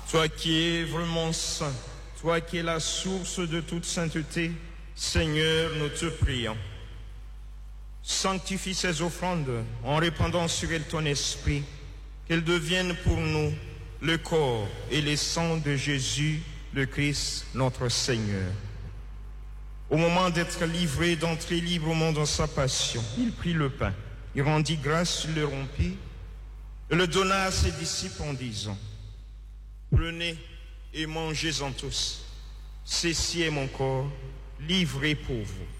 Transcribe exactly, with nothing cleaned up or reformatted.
Toi qui es vraiment saint, toi qui es la source de toute sainteté, Seigneur, nous te prions. Sanctifie ces offrandes en répandant sur elles ton esprit, qu'elles deviennent pour nous le corps et le sang de Jésus, le Christ, notre Seigneur. Au moment d'être livré, d'entrer librement dans sa passion, il prit le pain, il rendit grâce, il le rompit, et le donna à ses disciples en disant: prenez et mangez-en tous, ceci est mon corps livré pour vous.